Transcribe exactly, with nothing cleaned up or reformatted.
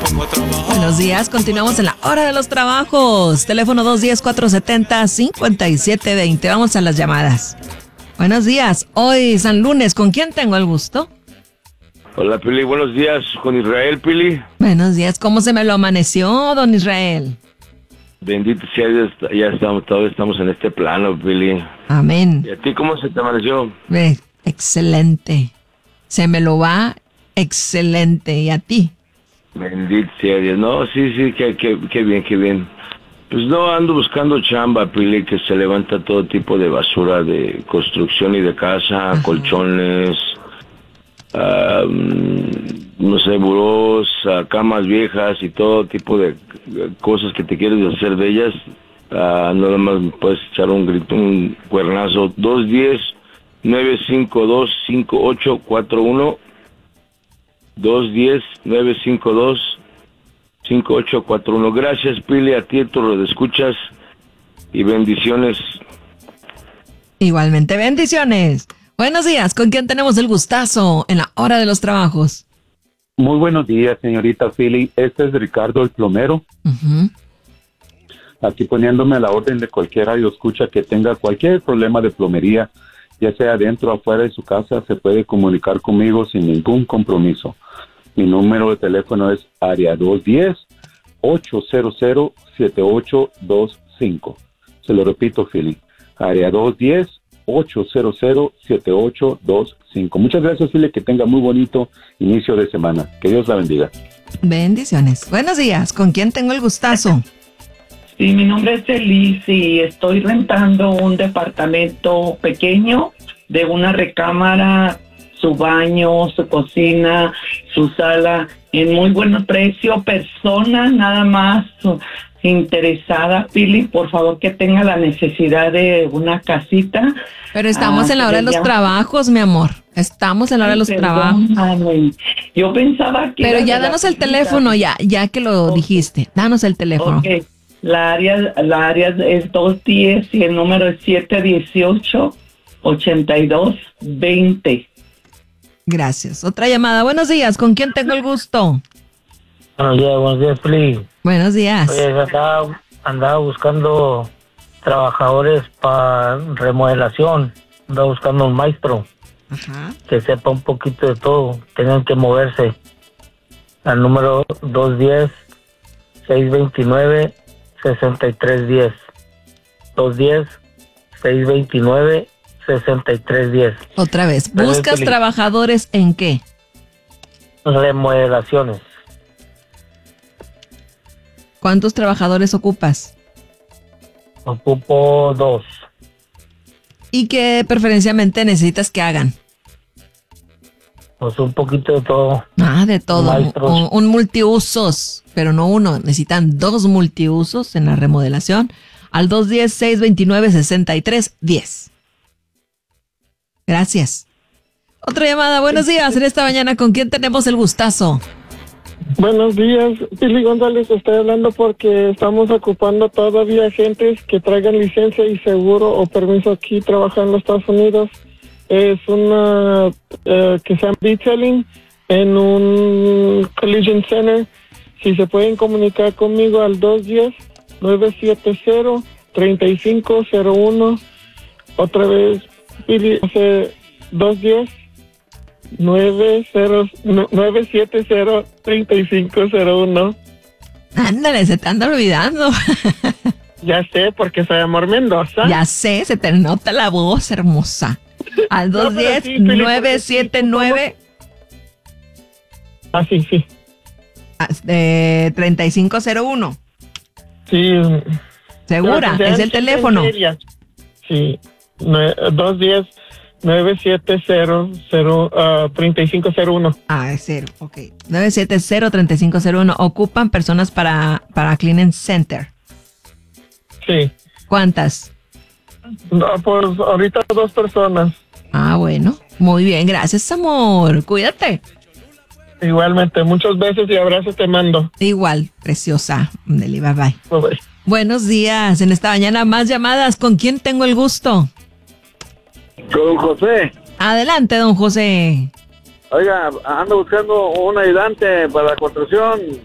Buenos días, continuamos en la hora de los trabajos. Teléfono dos uno cero, cuatro siete cero, cinco siete dos cero. Vamos a las llamadas. Buenos días, hoy San Lunes, ¿con quién tengo el gusto? Hola, Pili, buenos días, con Israel, Pili. Buenos días, ¿cómo se me lo amaneció, don Israel? Bendito sea Dios, ya estamos, todos estamos en este plano, Pili. Amén. ¿Y a ti cómo se te amaneció? Eh, excelente. Se me lo va excelente. ¿Y a ti? Bendito sea Dios. No, sí, sí, qué, qué, qué bien, qué bien. Pues no, ando buscando chamba, Pili, que se levanta todo tipo de basura de construcción y de casa, ajá, colchones, uh, no sé, burós, uh, camas viejas y todo tipo de cosas que te quieres hacer de ellas. Uh, nada más me puedes echar un grito, un cuernazo. dos uno cero, nueve cinco dos, cinco ocho cuatro uno. dos uno cero, nueve cinco dos, cinco ocho cuatro uno. Gracias, Pili, a ti, tú lo escuchas, y bendiciones. Igualmente, bendiciones. Buenos días, ¿con quién tenemos el gustazo en la hora de los trabajos? Muy buenos días, señorita Philly. Este es Ricardo el plomero. Uh-huh. Aquí poniéndome a la orden de cualquier radio escucha que tenga cualquier problema de plomería, ya sea dentro o afuera de su casa, se puede comunicar conmigo sin ningún compromiso. Mi número de teléfono es área dos uno cero, ocho cero cero, siete ocho dos cinco. Se lo repito, Philly. Área dos uno cero, ocho cero cero, siete ocho dos cinco. Muchas gracias, Philly. Que tenga muy bonito inicio de semana. Que Dios la bendiga. Bendiciones. Buenos días. ¿Con quién tengo el gustazo? Sí, mi nombre es Elis y estoy rentando un departamento pequeño de una recámara, su baño, su cocina, su sala, en muy buen precio. Persona nada más interesada, Pili, por favor, que tenga la necesidad de una casita. Pero estamos ah, en la hora de los ya... trabajos, mi amor. Estamos en la hora de los Perdón, trabajos. Mami. Yo pensaba que... Pero ya danos el casita. teléfono, ya, ya que lo okay. dijiste. Danos el teléfono. Okay. La área, la área es dos uno cero y el número es siete uno ocho, ocho dos dos cero. Gracias. Otra llamada. Buenos días. ¿Con quién tengo el gusto? Buenos días, buenos días, Pili. Buenos días. Oye, andaba, andaba buscando trabajadores para remodelación. Andaba buscando un maestro. Ajá. Que sepa un poquito de todo. Tenían que moverse. Al número dos uno cero, seis dos nueve, seis tres uno cero. dos uno cero, seis dos nueve, seis tres uno cero. Otra vez. ¿Buscas trabajadores en qué? Remodelaciones. ¿Cuántos trabajadores ocupas? Ocupo dos. ¿Y qué preferencialmente necesitas que hagan? Pues un poquito de todo. Ah, de todo. Un, un multiusos, pero no uno. Necesitan dos multiusos en la remodelación. Al dos uno cero, seis dos nueve, seis tres uno cero. Gracias. Otra llamada. Buenos días. En esta mañana, ¿con quién tenemos el gustazo? Buenos días, Pili González, estoy hablando porque estamos ocupando todavía agentes que traigan licencia y seguro o permiso aquí trabajar en los Estados Unidos. Es una uh, que se llama detailing en un collision center. Si se pueden comunicar conmigo al dos uno cero, nueve siete cero, tres cinco cero uno. Otra vez, Pili, dos uno cero, nueve siete cero, tres cinco cero uno. Ándale, se te anda olvidando. Ya sé, porque soy Amor Mendoza. Ya sé, se te nota la voz hermosa. Al dos uno cero, nueve siete nueve. Ah, sí, sí. Eh, tres cinco cero uno. Sí. ¿Segura? ¿Es el teléfono? Sí. dos uno cero, nueve siete cero, cero, tres cinco cero uno. Ah, es cero, ok. nueve siete cero, tres cinco cero uno. Ocupan personas para, para Cleaning Center. Sí. ¿Cuántas? No, pues ahorita dos personas. Ah, bueno. Muy bien, gracias, amor. Cuídate. Igualmente, muchos besos y abrazos te mando. Igual, preciosa. Deli, bye bye. Bye bye. Buenos días. En esta mañana más llamadas. ¿Con quién tengo el gusto? Con don José. Adelante, don José. Oiga, ando buscando un ayudante para la construcción.